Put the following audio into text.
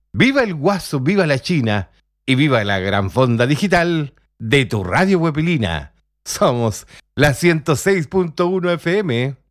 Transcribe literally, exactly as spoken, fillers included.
Viva el Guaso, viva la China y viva la gran fonda digital de tu radio Huepilina. Somos la ciento seis punto uno F M.